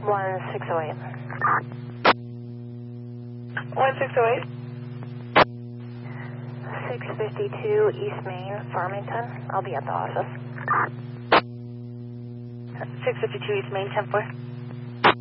1608. 1608. 652 East Main, Farmington. I'll be at the office. 652 East Main, 10-4.